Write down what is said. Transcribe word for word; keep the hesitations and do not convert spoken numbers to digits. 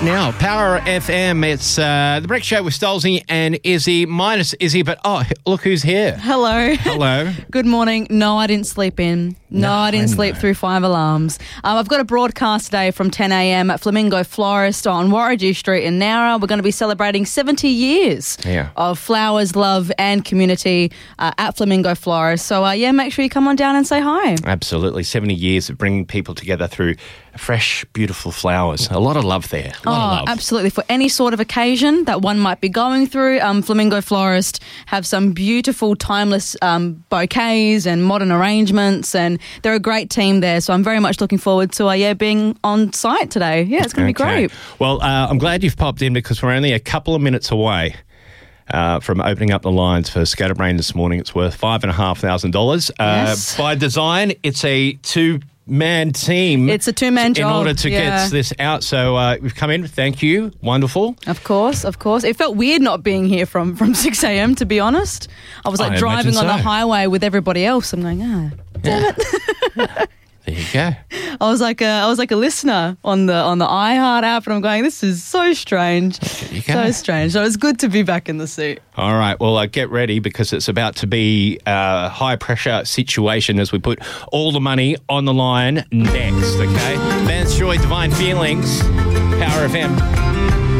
Now, Power F M, it's uh, the Break Show with Stolzy and Izzy, minus Izzy, but oh, look who's here. Hello. Hello. Good morning. No, I didn't sleep in. No, No, I didn't I sleep know. through five alarms. Um, I've got a broadcast today from ten a.m. at Flamingo Florist on Warragee Street in Nowra. We're going to be celebrating seventy years Yeah. of flowers, love and community uh, at Flamingo Florist. So, uh, yeah, make sure you come on down and say hi. Absolutely. seventy years of bringing people together through fresh, beautiful flowers. A lot of love there. A lot Oh, of love. absolutely. For any sort of occasion that one might be going through, um, Flamingo Florist have some beautiful, timeless um, bouquets and modern arrangements, and they're a great team there. So I'm very much looking forward to uh, yeah being on site today. Yeah, it's going to be Okay. great. Well, uh, I'm glad you've popped in because we're only a couple of minutes away uh, from opening up the lines for Scatterbrain this morning. It's worth five and a half thousand dollars. Yes. By design, it's a two. Man team. It's a two-man in job, order to yeah. get this out. So uh, we've come in. Thank you. Wonderful. Of course, of course. It felt weird not being here from, from six a.m., to be honest. I was like I driving on imagine the so. highway with everybody else. I'm going, ah, damn it. There you go. I was like a, I was like a listener on the on the iHeart app, and I'm going, this is so strange, you go. so strange. So it's good to be back in the seat. All right. Well, uh, get ready because it's about to be a high pressure situation as we put all the money on the line next. Okay. Vance Joy, Divine Feelings, Power F M.